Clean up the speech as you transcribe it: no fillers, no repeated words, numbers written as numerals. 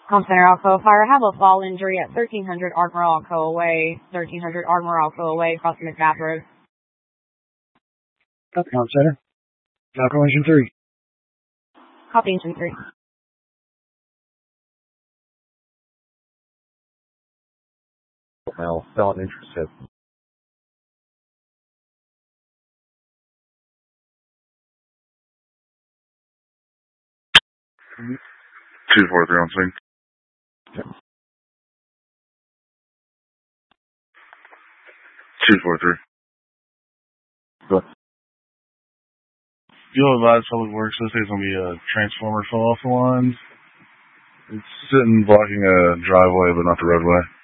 Com Center Alco Fire, have a fall injury at 1300 Ardmore Alco Way, 1300 Ardmore Alco Way, across McBath Road. Copy, Com Center. Alco Engine 3. Copy, Engine 3. Now, not interested. Mm-hmm. 243 on scene. Okay. 243. Good. You'll advise Public Works, this is going to be a transformer fell off the lines. It's sitting blocking a driveway, but not the roadway.